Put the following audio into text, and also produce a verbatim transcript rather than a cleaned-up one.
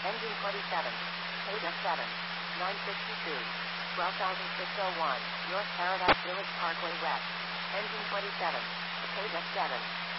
Engine twenty-seven. Page F seven. nine sixty-two. twelve thousand six hundred one. North Paradise Village Parkway West. Engine twenty-seven. Page F seven.